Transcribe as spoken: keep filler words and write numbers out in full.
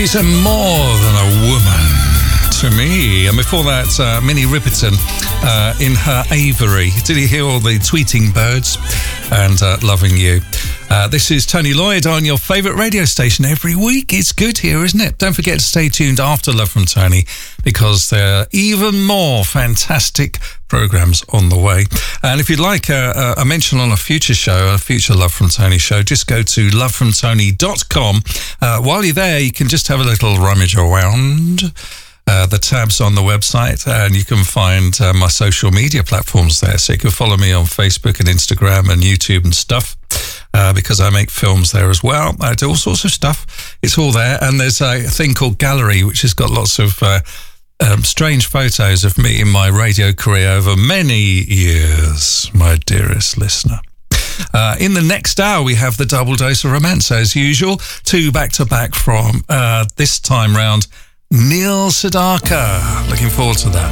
She's a more than a woman to me. And before that, uh, Minnie Riperton uh, in her Avery. Did you hear all the tweeting birds? And uh, Loving You. Uh, this is Tony Lloyd on your favourite radio station every week. It's good here, isn't it? Don't forget to stay tuned after Love from Tony, because there are even more fantastic programmes on the way. And if you'd like a, a mention on a future show, a future Love from Tony show, just go to love from tony dot com. Uh, while you're there, you can just have a little rummage around Uh, the tabs on the website, and you can find uh, my social media platforms there. So you can follow me on Facebook and Instagram and YouTube and stuff, uh, because I make films there as well. I do all sorts of stuff. It's all there. And there's a thing called Gallery, which has got lots of uh, um, strange photos of me in my radio career over many years, my dearest listener. Uh, in the next hour, we have the double dose of romance, as usual. Two back-to-back from uh, this time round, Neil Sedaka. Looking forward to that.